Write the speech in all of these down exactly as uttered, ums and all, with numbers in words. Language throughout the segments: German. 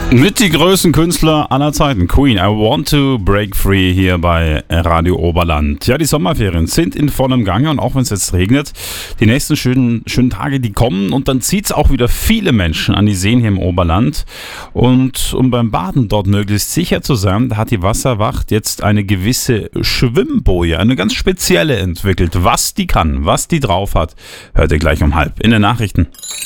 Mit die größten Künstler aller Zeiten, Queen, I Want to Break Free hier bei Radio Oberland. Ja, die Sommerferien sind in vollem Gange und auch wenn es jetzt regnet, die nächsten schönen, schönen Tage, die kommen und dann zieht es auch wieder viele Menschen an die Seen hier im Oberland. Und um beim Baden dort möglichst sicher zu sein, da hat die Wasserwacht jetzt eine gewisse Schwimmboje, eine ganz spezielle entwickelt. Was die kann, was die drauf hat, hört ihr gleich um halb in den Nachrichten.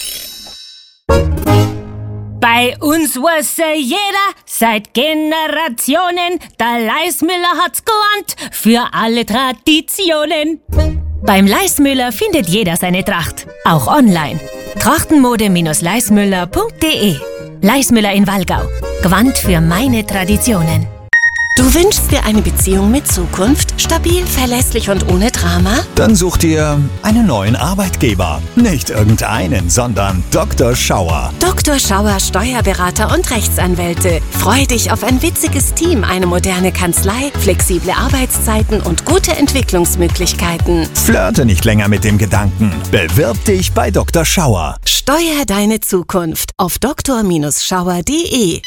Bei uns wusste jeder seit Generationen, der Leismüller hat's gewandt für alle Traditionen. Beim Leismüller findet jeder seine Tracht, auch online. Trachtenmode Leismüller punkt de. Leismüller in Wallgau. Gewandt für meine Traditionen. Du wünschst dir eine Beziehung mit Zukunft? Stabil, verlässlich und ohne Drama? Dann such dir einen neuen Arbeitgeber. Nicht irgendeinen, sondern Doktor Schauer. Doktor Schauer, Steuerberater und Rechtsanwälte. Freu dich auf ein witziges Team, eine moderne Kanzlei, flexible Arbeitszeiten und gute Entwicklungsmöglichkeiten. Flirte nicht länger mit dem Gedanken. Bewirb dich bei Doktor Schauer. Steuer deine Zukunft auf doktor Schauer punkt de.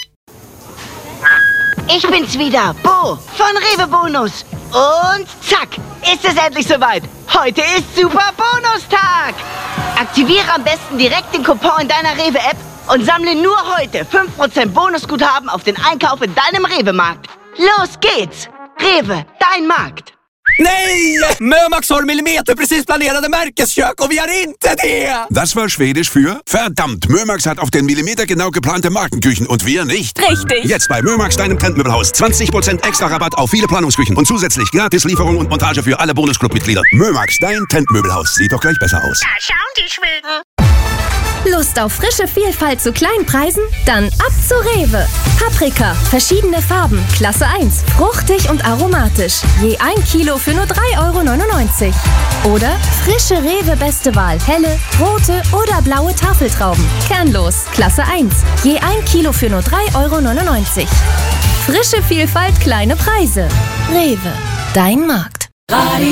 Ich bin's wieder, Bo von Rewe Bonus. Und zack, ist es endlich soweit. Heute ist Super Bonustag. Aktiviere am besten direkt den Coupon in deiner Rewe-App und sammle nur heute fünf Prozent Bonusguthaben auf den Einkauf in deinem Rewe-Markt. Los geht's! Rewe, dein Markt. Nej! Mömax har millimeterprecis planerade märkeskök och vi har inte det! Das war Schwedisch für verdammt, Mömax hat auf den Millimeter genau geplante Markenküchen und wir nicht. Richtig. Jetzt bei Mömax, deinem Trendmöbelhaus. zwanzig Prozent extra Rabatt auf viele Planungsküchen und zusätzlich gratis Lieferung und Montage für alle Bonusclub-Mitglieder. Mömax, dein Trendmöbelhaus. Sieht doch gleich besser aus. Da schauen die Schweden. Lust auf frische Vielfalt zu kleinen Preisen? Dann ab zu Rewe. Paprika, verschiedene Farben, Klasse eins, fruchtig und aromatisch. Je ein Kilo für nur drei Euro neunundneunzig. Oder frische Rewe Beste Wahl, helle, rote oder blaue Tafeltrauben. Kernlos, Klasse eins. Je ein Kilo für nur drei Euro neunundneunzig. Frische Vielfalt, kleine Preise. Rewe, dein Markt. Radio